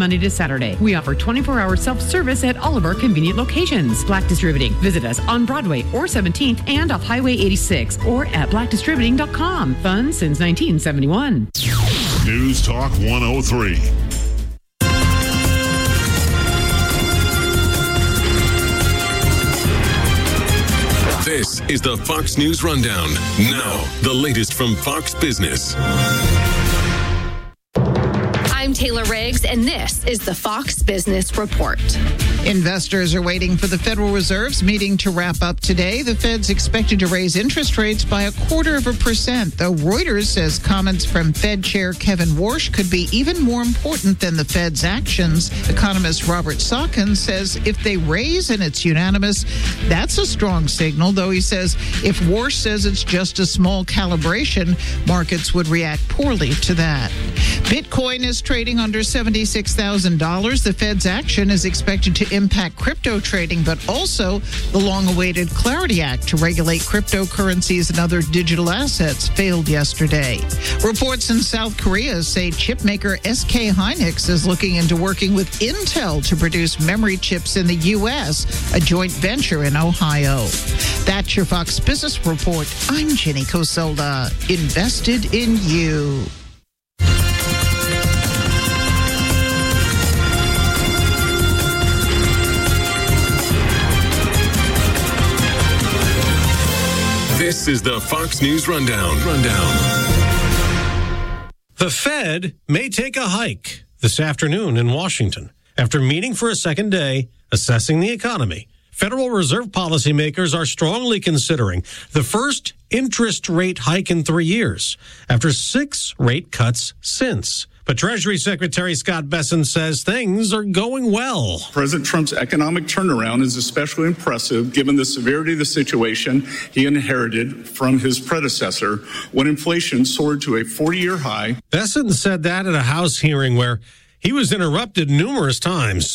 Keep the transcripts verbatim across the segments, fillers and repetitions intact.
Monday to Saturday. We offer twenty-four hour self-service at all of our convenient locations. Black Distributing. Visit us on Broadway or seventeenth and off Highway eighty-six or at black distributing dot com. Fun since nineteen seventy-one. News Talk one oh three. This is the Fox News Rundown. Now, the latest from Fox Business. I'm Taylor Riggs, and this is the Fox Business Report. Investors are waiting for the Federal Reserve's meeting to wrap up today. The Fed's expected to raise interest rates by a quarter of a percent, though Reuters says comments from Fed Chair Kevin Warsh could be even more important than the Fed's actions. Economist Robert Sawkins says if they raise and it's unanimous, that's a strong signal, though he says if Warsh says it's just a small calibration, markets would react poorly to that. Bitcoin is trading under seventy-six thousand dollars. The Fed's action is expected to impact crypto trading, but also the long-awaited Clarity Act to regulate cryptocurrencies and other digital assets failed yesterday. Reports in South Korea say chipmaker S K Hynix is looking into working with Intel to produce memory chips in the U S, a joint venture in Ohio. That's your Fox Business Report. I'm Jenny Cosolda. Invested in you. This is the Fox News Rundown. Rundown. The Fed may take a hike this afternoon in Washington. After meeting for a second day, assessing the economy, Federal Reserve policymakers are strongly considering the first interest rate hike in three years, after six rate cuts since. But Treasury Secretary Scott Bessent says things are going well. President Trump's economic turnaround is especially impressive given the severity of the situation he inherited from his predecessor when inflation soared to a forty-year high. Bessent said that at a House hearing where he was interrupted numerous times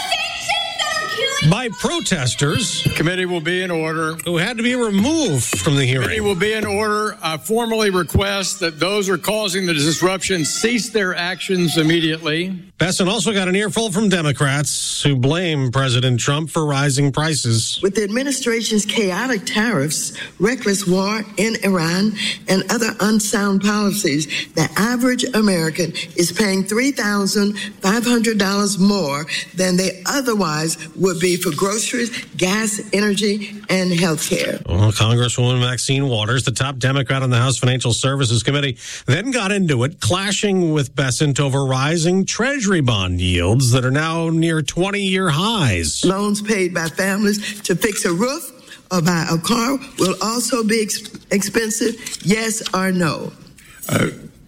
by protesters. The committee will be in order. Who had to be removed from the hearing. The committee will be in order. I formally request that those who are causing the disruption cease their actions immediately. Bessent also got an earful from Democrats who blame President Trump for rising prices. With the administration's chaotic tariffs, reckless war in Iran, and other unsound policies, the average American is paying three thousand five hundred dollars more than they otherwise would be for groceries, gas, energy, and health care. Well, Congresswoman Maxine Waters, the top Democrat on the House Financial Services Committee, then got into it, clashing with Bessent over rising Treasury bond yields that are now near twenty-year highs. Loans paid by families to fix a roof or buy a car will also be ex- expensive, yes or no? Uh,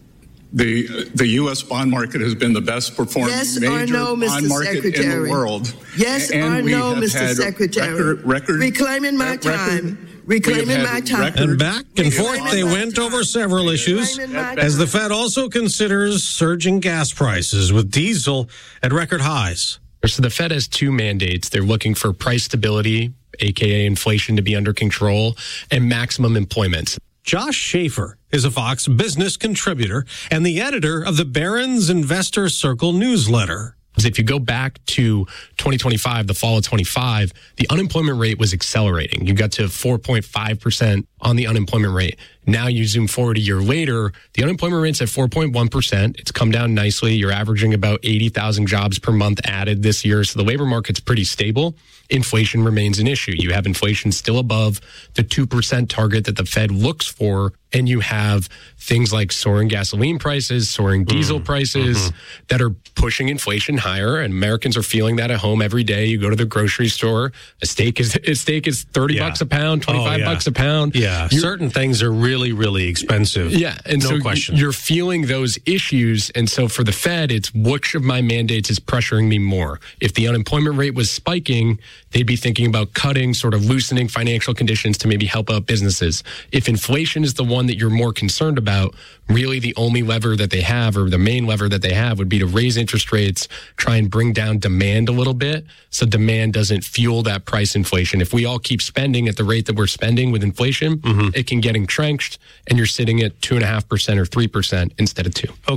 The the U S bond market has been the best performing yes major no, bond market Secretary. in the world. Yes and or no, Mister Secretary. Record, record, Reclaiming my record, time. Reclaiming my time. Record, and back and forth they went time. over several issues as the Fed also considers surging gas prices with diesel at record highs. So the Fed has two mandates. They're looking for price stability, a k a inflation, to be under control, and maximum employment. Josh Schaefer is a Fox Business contributor and the editor of the Barron's Investor Circle newsletter. If you go back to twenty twenty-five, the fall of twenty-five, the unemployment rate was accelerating. You got to four point five percent on the unemployment rate. Now you zoom forward a year later, the unemployment rate's at four point one percent. It's come down nicely. You're averaging about eighty thousand jobs per month added this year. So the labor market's pretty stable. Inflation remains an issue. You have inflation still above the two percent target that the Fed looks for. And you have things like soaring gasoline prices, soaring diesel mm, prices mm-hmm. that are pushing inflation higher. And Americans are feeling that at home every day. You go to the grocery store, a steak is a steak is thirty yeah. bucks a pound, twenty-five oh, yeah. bucks a pound. Yeah, You're, certain things are really, really expensive. Yeah, and no so question. You're feeling those issues. And so for the Fed, it's which of my mandates is pressuring me more? If the unemployment rate was spiking, they'd be thinking about cutting, sort of loosening financial conditions to maybe help out businesses. If inflation is the one that you're more concerned about, really the only lever that they have, or the main lever that they have, would be to raise interest rates, try and bring down demand a little bit so demand doesn't fuel that price inflation. If we all keep spending at the rate that we're spending with inflation, mm-hmm. it can get entrenched and you're sitting at two point five percent or three percent instead of two. Okay.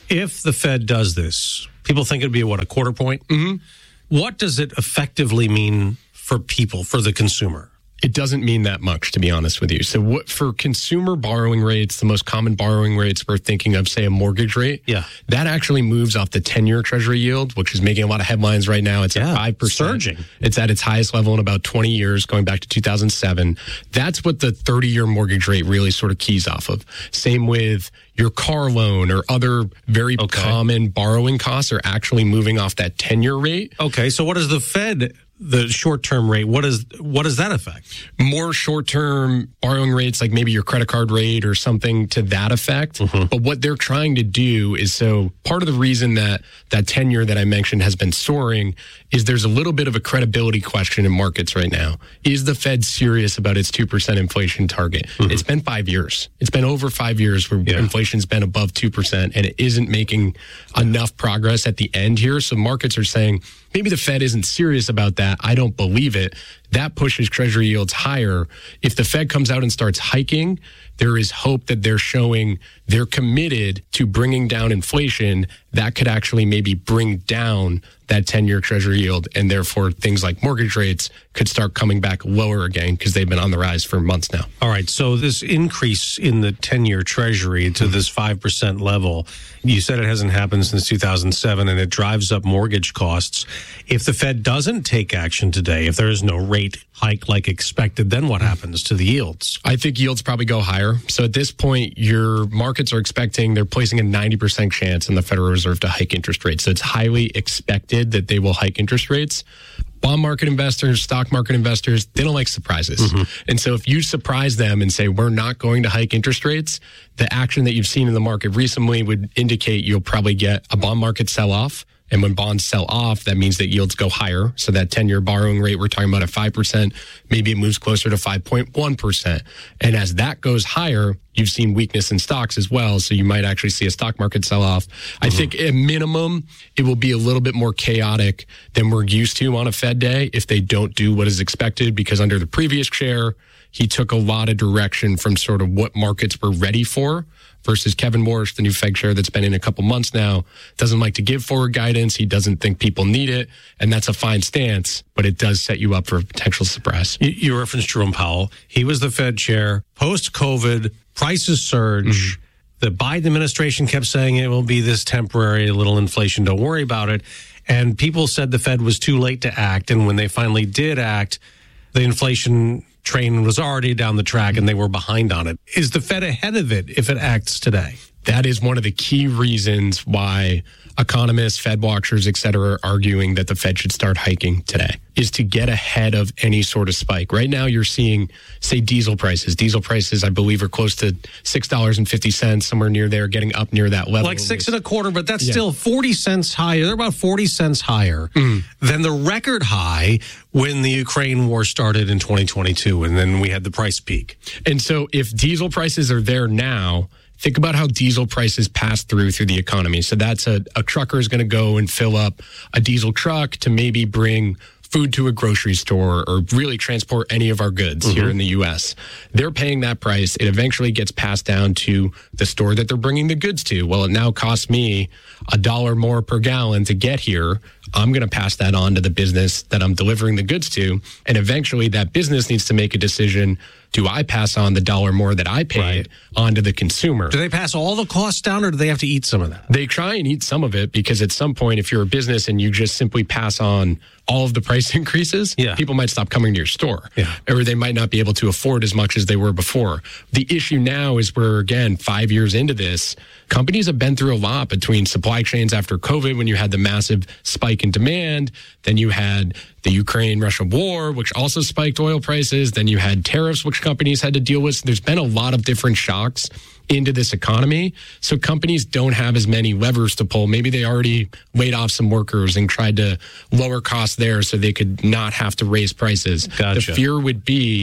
If the Fed does this, people think it'd be, what, a quarter point? Mm-hmm. What does it effectively mean for people, for the consumer? It doesn't mean that much, to be honest with you. So what, for consumer borrowing rates, the most common borrowing rates we're thinking of, say, a mortgage rate, yeah, that actually moves off the ten-year Treasury yield, which is making a lot of headlines right now. It's yeah, at five percent. Surging. It's at its highest level in about twenty years, going back to two thousand seven. That's what the thirty-year mortgage rate really sort of keys off of. Same with your car loan or other very okay. common borrowing costs are actually moving off that ten-year rate. Okay, so what does the Fed... the short-term rate, what is what does that affect? More short-term borrowing rates, like maybe your credit card rate or something to that effect. Mm-hmm. But what they're trying to do is, so part of the reason that that ten-year that I mentioned has been soaring is there's a little bit of a credibility question in markets right now. Is the Fed serious about its two percent inflation target? Mm-hmm. It's been five years. It's been over five years where yeah. inflation's been above two percent, and it isn't making enough progress at the end here. So markets are saying, maybe the Fed isn't serious about that. I don't believe it. That pushes Treasury yields higher. If the Fed comes out and starts hiking, there is hope that they're showing they're committed to bringing down inflation. That could actually maybe bring down that ten-year Treasury yield, and therefore things like mortgage rates could start coming back lower again because they've been on the rise for months now. All right, so this increase in the ten-year Treasury to this five percent level, you said it hasn't happened since two thousand seven, and it drives up mortgage costs. If the Fed doesn't take action today, if there is no rate hike like expected, then what happens to the yields? I think yields probably go higher. So at this point, your markets are expecting, they're placing a ninety percent chance in the Federal Reserve to hike interest rates. So it's highly expected that they will hike interest rates. Bond market investors, stock market investors, they don't like surprises. Mm-hmm. And so if you surprise them and say, we're not going to hike interest rates, the action that you've seen in the market recently would indicate you'll probably get a bond market sell-off. And when bonds sell off, that means that yields go higher. So that ten-year borrowing rate we're talking about at five percent, maybe it moves closer to five point one percent. And as that goes higher, you've seen weakness in stocks as well. So you might actually see a stock market sell off. Mm-hmm. I think at minimum, it will be a little bit more chaotic than we're used to on a Fed day if they don't do what is expected, because under the previous chair, he took a lot of direction from sort of what markets were ready for. Versus Kevin Warsh, the new Fed chair that's been in a couple months now, doesn't like to give forward guidance. He doesn't think people need it. And that's a fine stance, but it does set you up for a potential surprise. You, you referenced Jerome Powell. He was the Fed chair. Post-COVID, prices surge. Mm-hmm. The Biden administration kept saying it will be this temporary little inflation. Don't worry about it. And people said the Fed was too late to act. And when they finally did act, the inflation train was already down the track and they were behind on it. Is the Fed ahead of it if it acts today? That is one of the key reasons why economists, Fed watchers, et cetera, are arguing that the Fed should start hiking today, is to get ahead of any sort of spike. Right now, you're seeing, say, diesel prices. Diesel prices, I believe, are close to six dollars and fifty cents, somewhere near there, getting up near that level. Like six and a quarter, but that's yeah. still forty cents higher. They're about forty cents higher mm. than the record high when the Ukraine war started in twenty twenty-two, and then we had the price peak. And so if diesel prices are there now, think about how diesel prices pass through through the economy. So that's a, a trucker is going to go and fill up a diesel truck to maybe bring food to a grocery store or really transport any of our goods mm-hmm. here in the U S. They're paying that price. It eventually gets passed down to the store that they're bringing the goods to. Well, it now costs me a dollar more per gallon to get here. I'm going to pass that on to the business that I'm delivering the goods to. And eventually that business needs to make a decision. Do I pass on the dollar more that I paid right. on to the consumer? Do they pass all the costs down, or do they have to eat some of that? They try and eat some of it, because at some point, if you're a business and you just simply pass on all of the price increases, yeah. people might stop coming to your store. Yeah. Or they might not be able to afford as much as they were before. The issue now is we're, again, five years into this. Companies have been through a lot between supply chains after COVID, when you had the massive spike in demand. Then you had the Ukraine-Russia war, which also spiked oil prices. Then you had tariffs, which companies had to deal with. So there's been a lot of different shocks into this economy. So companies don't have as many levers to pull. Maybe they already laid off some workers and tried to lower costs there so they could not have to raise prices. Gotcha. The fear would be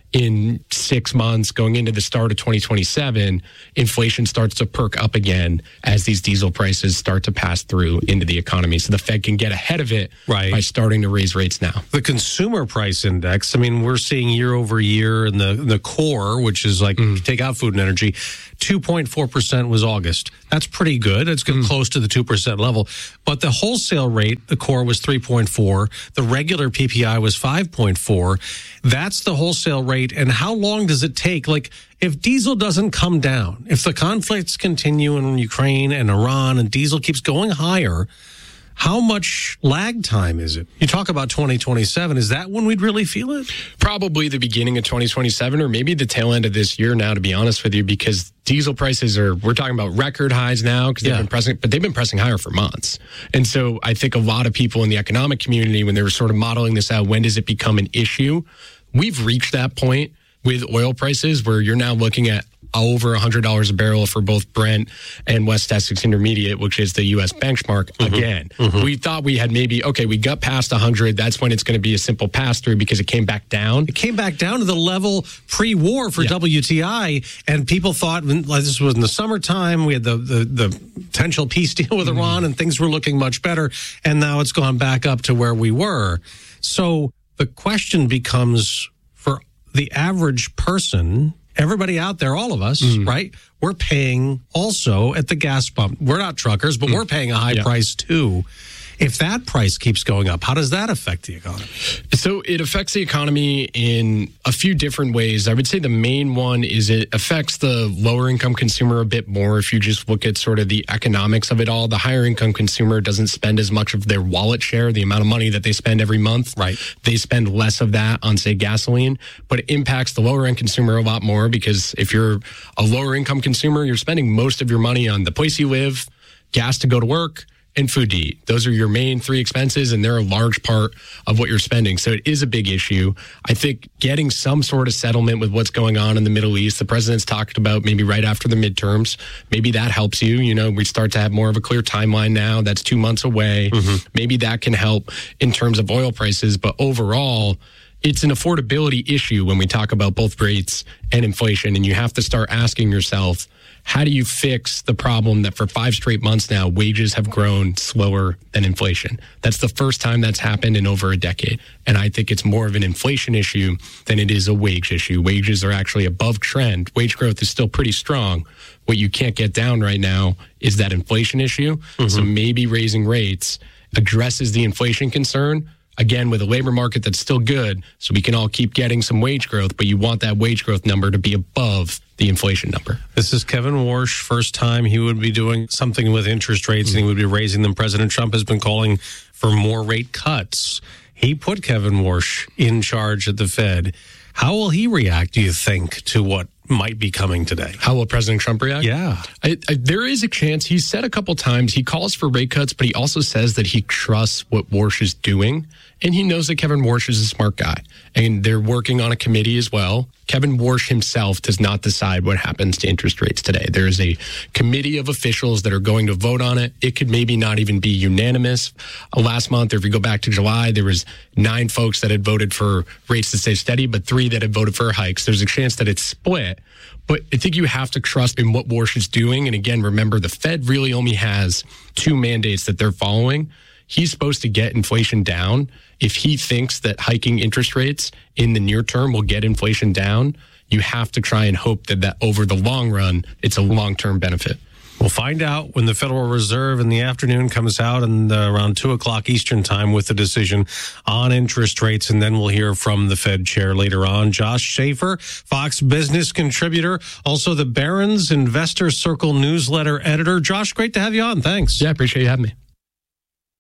in six months going into the start of twenty twenty-seven, inflation starts to perk up again as these diesel prices start to pass through into the economy. So the Fed can get ahead of it right. by starting to raise rates now. The consumer price index, I mean, we're seeing year over year in the, the core, which is like mm. take out food and energy, two point four percent was August. That's pretty good. It's mm. close to the two percent level. But the wholesale rate, the core was three point four. The regular P P I was five point four. That's the wholesale rate. And how long does it take? Like, if diesel doesn't come down, if the conflicts continue in Ukraine and Iran and diesel keeps going higher, how much lag time is it? You talk about twenty twenty-seven. Is that when we'd really feel it? Probably the beginning of twenty twenty-seven or maybe the tail end of this year now, to be honest with you, because diesel prices are, we're talking about record highs now because they've Yeah. been pressing, but they've been pressing higher for months. And so I think a lot of people in the economic community, when they were sort of modeling this out, when does it become an issue? We've reached that point with oil prices where you're now looking at over one hundred dollars a barrel for both Brent and West Texas Intermediate, which is the U S benchmark. Mm-hmm. Again, mm-hmm. we thought we had maybe, okay, we got past one hundred. That's when it's going to be a simple pass through because it came back down. It came back down to the level pre-war for yeah. W T I, and people thought like, this was in the summertime. We had the, the, the potential peace deal with mm-hmm. Iran, and things were looking much better. And now it's gone back up to where we were. So the question becomes, for the average person, everybody out there, all of us, mm. right? We're paying also at the gas pump. We're not truckers, but mm. we're paying a high yeah. price too. If that price keeps going up, how does that affect the economy? So it affects the economy in a few different ways. I would say the main one is it affects the lower income consumer a bit more. If you just look at sort of the economics of it all, the higher income consumer doesn't spend as much of their wallet share, the amount of money that they spend every month. Right. They spend less of that on, say, gasoline, but it impacts the lower end consumer a lot more because if you're a lower income consumer, you're spending most of your money on the place you live, gas to go to work, and food to eat. Those are your main three expenses, and they're a large part of what you're spending. So it is a big issue. I think getting some sort of settlement with what's going on in the Middle East, the president's talked about maybe right after the midterms, maybe that helps you. You know, we start to have more of a clear timeline now. That's two months away. Mm-hmm. Maybe that can help in terms of oil prices. But overall, it's an affordability issue when we talk about both rates and inflation. And you have to start asking yourself, how do you fix the problem that for five straight months now, wages have grown slower than inflation? That's the first time that's happened in over a decade. And I think it's more of an inflation issue than it is a wage issue. Wages are actually above trend. Wage growth is still pretty strong. What you can't get down right now is that inflation issue. Mm-hmm. So maybe raising rates addresses the inflation concern. Again, with a labor market that's still good, so we can all keep getting some wage growth, but you want that wage growth number to be above the inflation number. This is Kevin Warsh. First time he would be doing something with interest rates, mm-hmm. and he would be raising them. President Trump has been calling for more rate cuts. He put Kevin Warsh in charge at the Fed. How will he react, do you think, to what might be coming today? How will President Trump react? Yeah. I, I, there is a chance. He's said a couple times, he calls for rate cuts, but he also says that he trusts what Warsh is doing. And he knows that Kevin Warsh is a smart guy. And they're working on a committee as well. Kevin Warsh himself does not decide what happens to interest rates today. There is a committee of officials that are going to vote on it. It could maybe not even be unanimous. Uh, last month, or if you go back to July, there was nine folks that had voted for rates to stay steady, but three that had voted for hikes. There's a chance that it's split. But I think you have to trust in what Warsh is doing. And again, remember, the Fed really only has two mandates that they're following. He's supposed to get inflation down. If he thinks that hiking interest rates in the near term will get inflation down, you have to try and hope that, that over the long run, it's a long-term benefit. We'll find out when the Federal Reserve in the afternoon comes out and uh, around two o'clock Eastern time with the decision on interest rates. And then we'll hear from the Fed chair later on. Josh Schaefer, Fox Business contributor, also the Barron's Investor Circle newsletter editor. Josh, great to have you on. Thanks. Yeah, I appreciate you having me.